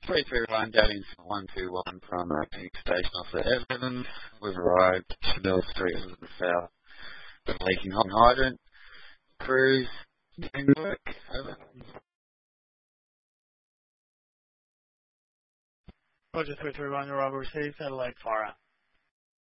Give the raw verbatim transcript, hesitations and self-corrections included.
three three one, Gavin one two one from uh, Phoenix Station off the Evans. We've arrived at Mill Street, Elizabeth South, with a leaking hot hydrant. Crews doing work. Over. Roger three three one, your arrival received, Adelaide Fire.